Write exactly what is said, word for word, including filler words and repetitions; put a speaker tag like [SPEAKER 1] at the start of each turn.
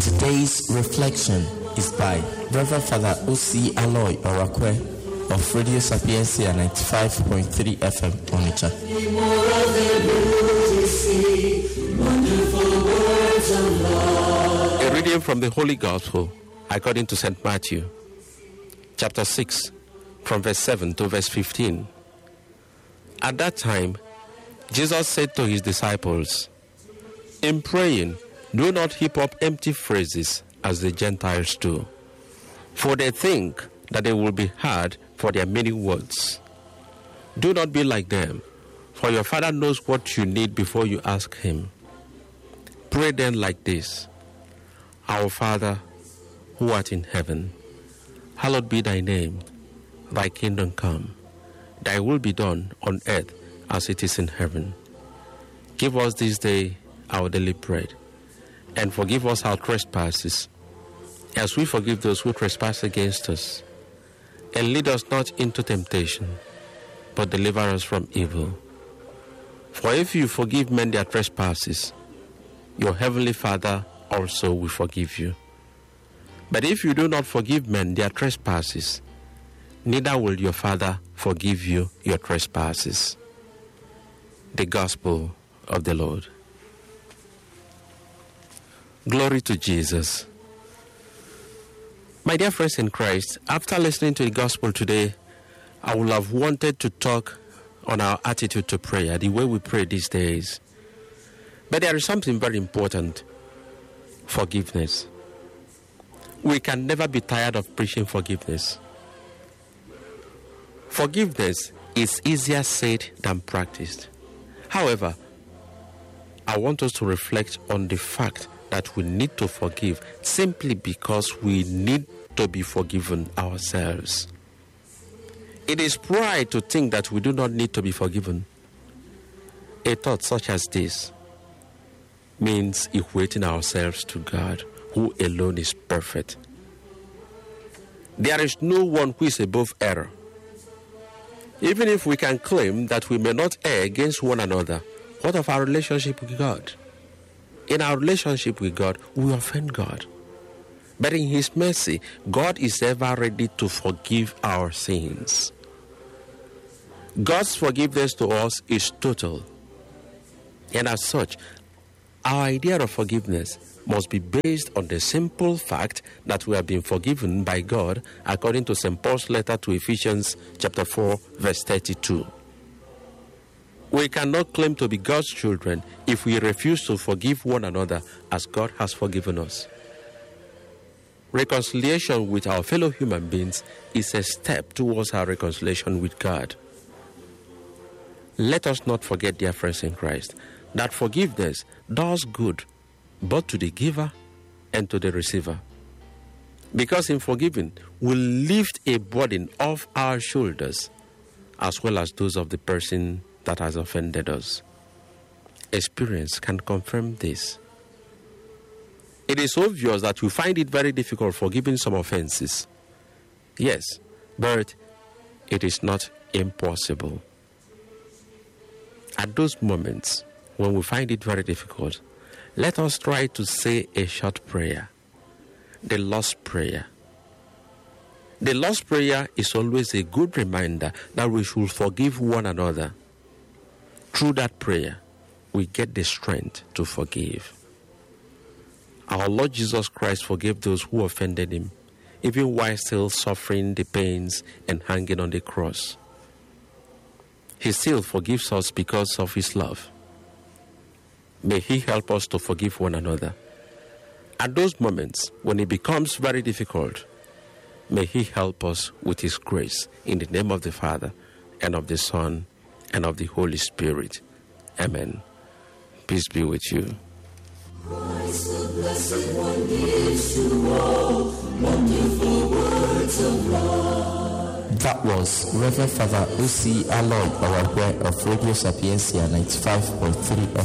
[SPEAKER 1] Today's reflection is by Reverend Father O C Aloy Orakwe of Radio Sapiencia ninety-five point three F M Onitsha.
[SPEAKER 2] A reading from the Holy Gospel according to Saint Matthew, chapter six, from verse seven to verse fifteen. At that time, Jesus said to his disciples, "In praying, do not heap up empty phrases as the Gentiles do, for they think that they will be heard for their many words. Do not be like them, for your Father knows what you need before you ask him. Pray then like this: Our Father, who art in heaven, hallowed be thy name. Thy kingdom come. Thy will be done on earth as it is in heaven. Give us this day our daily bread, and forgive us our trespasses, as we forgive those who trespass against us. And lead us not into temptation, but deliver us from evil. For if you forgive men their trespasses, your heavenly Father also will forgive you. But if you do not forgive men their trespasses, neither will your Father forgive you your trespasses." The Gospel of the Lord. Glory to Jesus. My dear friends in Christ, after listening to the Gospel today, I would have wanted to talk on our attitude to prayer, the way we pray these days. But there is something very important: forgiveness. We can never be tired of preaching forgiveness. Forgiveness is easier said than practiced. However, I want us to reflect on the fact that we need to forgive simply because we need to be forgiven ourselves. It is pride to think that we do not need to be forgiven. A thought such as this means equating ourselves to God, who alone is perfect. There is no one who is above error. Even if we can claim that we may not err against one another, what of our relationship with God? In our relationship with God, we offend God. But in his mercy, God is ever ready to forgive our sins. God's forgiveness to us is total. And as such, our idea of forgiveness must be based on the simple fact that we have been forgiven by God, according to Saint Paul's letter to Ephesians chapter four, verse thirty-two. We cannot claim to be God's children if we refuse to forgive one another as God has forgiven us. Reconciliation with our fellow human beings is a step towards our reconciliation with God. Let us not forget, dear friends in Christ, that forgiveness does good both to the giver and to the receiver. Because in forgiving, we lift a burden off our shoulders, as well as those of the person that has offended us. Experience can confirm this. It is obvious that you find it very difficult forgiving some offenses. Yes, but it is not impossible. At those moments when we find it very difficult, let us try to say a short prayer, the Lord's Prayer. The Lord's Prayer is always a good reminder that we should forgive one another. Through that prayer, we get the strength to forgive. Our Lord Jesus Christ forgave those who offended him, even while still suffering the pains and hanging on the cross. He still forgives us because of his love. May he help us to forgive one another. At those moments when it becomes very difficult, may he help us with his grace, in the name of the Father, and of the Son, and of the Holy Spirit. Amen. Peace be with you.
[SPEAKER 3] Christ the Blessed One gives to all wonderful words of love.
[SPEAKER 1] That was Reverend Father O C Aloy Orakwe of Radio Sapiencia ninety-five point three F M.